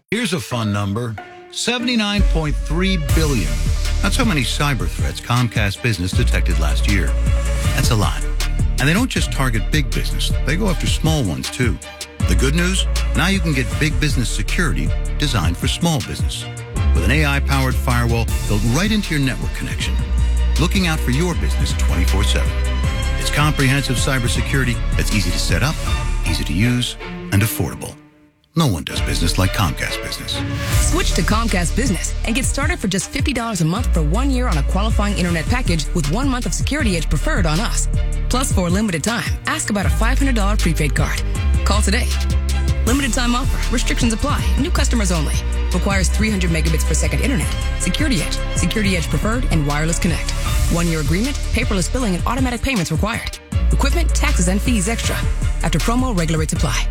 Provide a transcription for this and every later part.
Here's a fun number, 79.3 billion. That's how many cyber threats Comcast Business detected last year. That's a lot. And they don't just target big business. They go after small ones, too. The good news? Now you can get big business security designed for small business. With an AI-powered firewall built right into your network connection. Looking out for your business 24/7. It's comprehensive cybersecurity that's easy to set up, easy to use, and affordable. No one does business like Comcast Business. Switch to Comcast Business and get started for just $50 a month for 1 year on a qualifying internet package with 1 month of Security Edge preferred on us. Plus, for a limited time, ask about a $500 prepaid card. Call today. Limited time offer. Restrictions apply. New customers only. Requires 300 megabits per second internet. Security Edge. Security Edge preferred and wireless connect. 1 year agreement, paperless billing, and automatic payments required. Equipment, taxes, and fees extra. After promo, regular rates apply.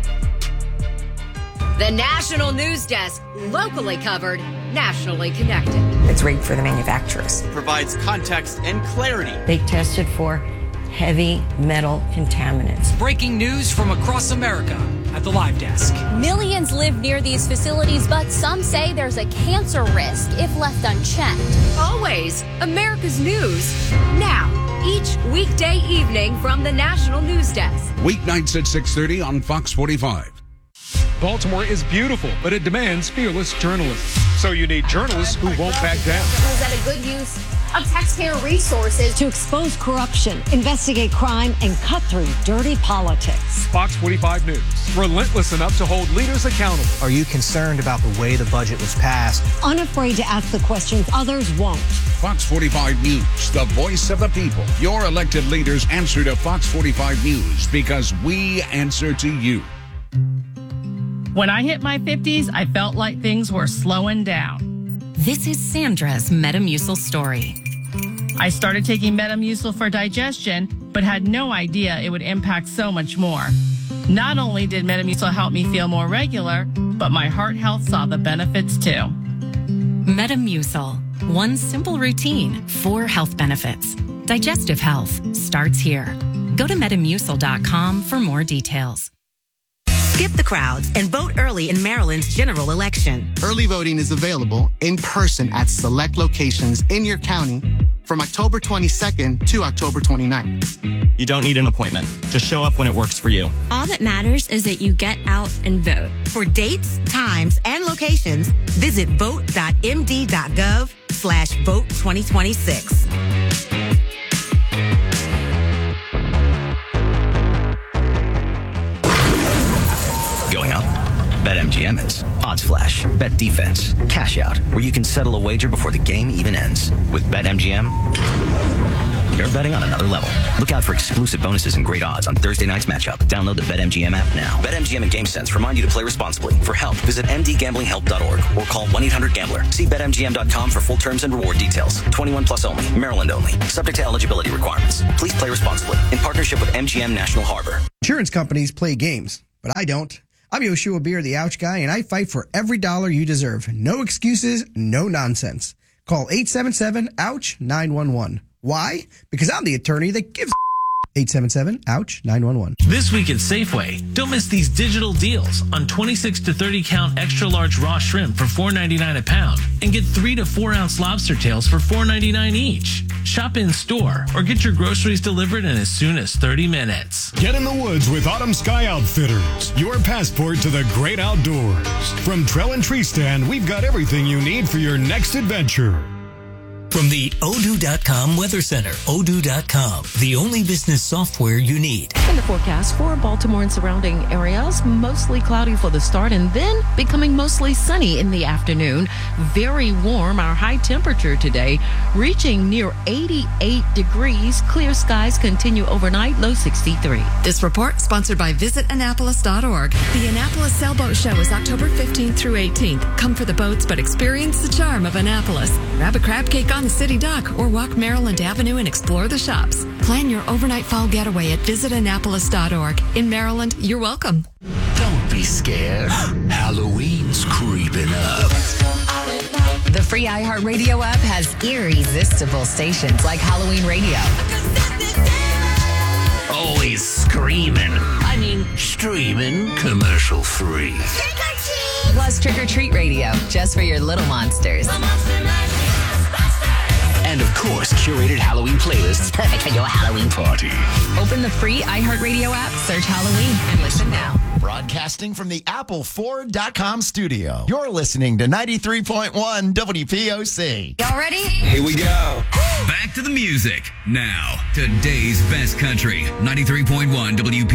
The National News Desk, locally covered, nationally connected. It's rigged for the manufacturers. Provides context and clarity. They tested for heavy metal contaminants. Breaking news from across America at the Live Desk. Millions live near these facilities, but some say there's a cancer risk if left unchecked. Always America's news now. Each weekday evening from the National News Desk. Weeknights at 6:30 on Fox 45. Baltimore is beautiful, but it demands fearless journalism. So you need journalists who won't back down. Was that a good use of taxpayer resources? To expose corruption, investigate crime, and cut through dirty politics. Fox 45 News, relentless enough to hold leaders accountable. Are you concerned about the way the budget was passed? Unafraid to ask the questions others won't. Fox 45 News, the voice of the people. Your elected leaders answer to Fox 45 News because we answer to you. When I hit my 50s, I felt like things were slowing down. This is Sandra's Metamucil story. I started taking Metamucil for digestion, but had no idea it would impact so much more. Not only did Metamucil help me feel more regular, but my heart health saw the benefits too. Metamucil. One simple routine, 4 health benefits. Digestive health starts here. Go to Metamucil.com for more details. Skip the crowds and vote early in Maryland's general election. Early voting is available in person at select locations in your county from October 22nd to October 29th. You don't need an appointment. Just show up when it works for you. All that matters is that you get out and vote. For dates, times, and locations, visit vote.md.gov/vote2026. Going up? BetMGM is. Odds Flash, Bet Defense, Cash Out, where you can settle a wager before the game even ends. With BetMGM, you're betting on another level. Look out for exclusive bonuses and great odds on Thursday night's matchup. Download the BetMGM app now. BetMGM and GameSense remind you to play responsibly. For help, visit mdgamblinghelp.org or call 1-800-GAMBLER. See BetMGM.com for full terms and reward details. 21 plus only. Maryland only. Subject to eligibility requirements. Please play responsibly. In partnership with MGM National Harbor. Insurance companies play games, but I don't. I'm Yoshua Beer, the Ouch Guy, and I fight for every dollar you deserve. No excuses, no nonsense. Call 877-OUCH-911. Why? Because I'm the attorney that gives 877-OUCH-911. This week at Safeway, don't miss these digital deals on 26 to 30 count extra large raw shrimp for $4.99 a pound and get 3 to 4 ounce lobster tails for $4.99 each. Shop in store or get your groceries delivered in as soon as 30 minutes. Get in the woods with Autumn Sky Outfitters, your passport to the great outdoors. From trail and tree stand, we've got everything you need for your next adventure. From the Odoo.com Weather Center, Odoo.com, the only business software you need. In the forecast for Baltimore and surrounding areas, mostly cloudy for the start and then becoming mostly sunny in the afternoon. Very warm, our high temperature today reaching near 88 degrees. Clear skies continue overnight, low 63. This report sponsored by visitannapolis.org. The Annapolis Sailboat Show is October 15th through 18th. Come for the boats, but experience the charm of Annapolis. Grab a crab cake on the city dock or walk Maryland Avenue and explore the shops. Plan your overnight fall getaway at visitannapolis.org. In Maryland, you're welcome. Don't be scared. Halloween's creeping up. The free iHeartRadio app has irresistible stations like Halloween Radio. Always screaming. I mean, streaming commercial free. Plus Grandma's Trick or Treat Radio, just for your little monsters. And of course, curated Halloween playlists perfect for your Halloween party. Open the free iHeartRadio app, search Halloween, and listen now. Broadcasting from the AppleFord.com studio. You're listening to 93.1 WPOC. Y'all ready? Here we go. Back to the music. Now, today's best country, 93.1 WPOC.